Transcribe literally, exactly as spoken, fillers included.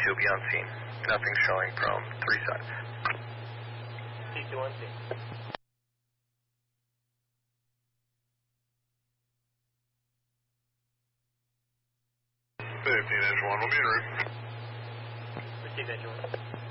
two be on scene. Nothing showing from three sides. C two on scene. fifteen engine one will be en route. Received engine one.